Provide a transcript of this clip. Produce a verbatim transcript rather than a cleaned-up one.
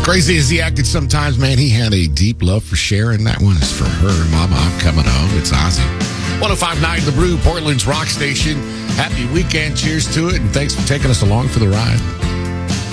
Crazy as he acted sometimes, man, he had a deep love for Sharon. That one is for her. Mama, I'm coming home. It's Ozzy. one oh five point nine The Brew, Portland's rock station. Happy weekend. Cheers to it, and thanks for taking us along for the ride.